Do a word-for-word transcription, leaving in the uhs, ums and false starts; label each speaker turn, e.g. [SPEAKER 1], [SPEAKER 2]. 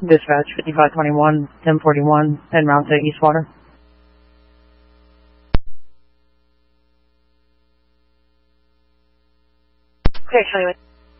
[SPEAKER 1] Dispatch fifty-five twenty-one, ten forty-one, en route to Eastwater.
[SPEAKER 2] Clear, Hollywood.